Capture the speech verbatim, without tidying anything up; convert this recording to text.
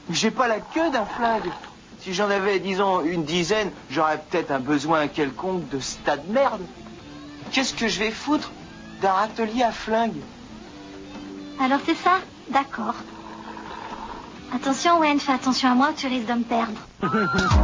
J'ai pas la queue d'un flingue. Si j'en avais, disons, une dizaine, j'aurais peut-être un besoin quelconque de ce tas de merde. Qu'est-ce que je vais foutre d'un râtelier à flingue? Alors c'est ça? D'accord. Attention, Wayne, fais attention à moi, tu risques de me perdre.